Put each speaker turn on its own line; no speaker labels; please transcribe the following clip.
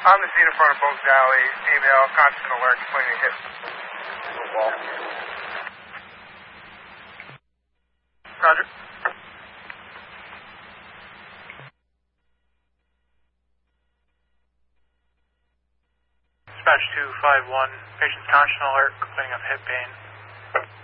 On the scene in front of Bogues Alley, female, constant alert, complaining hit the wall. Roger. Dispatch 251, patient's constant alert, complaining of hip pain.